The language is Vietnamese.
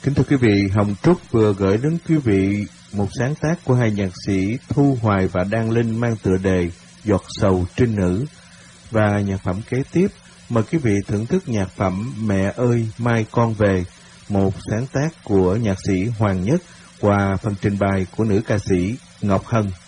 Kính thưa quý vị, Hồng Trúc vừa gửi đến quý vị một sáng tác của hai nhạc sĩ Thu Hoài và Đan Linh mang tựa đề Giọt Sầu Trinh Nữ. Và nhạc phẩm kế tiếp, mời quý vị thưởng thức nhạc phẩm Mẹ ơi mai con về, một sáng tác của nhạc sĩ Hoàng Nhất qua phần trình bày của nữ ca sĩ Ngọc Hân.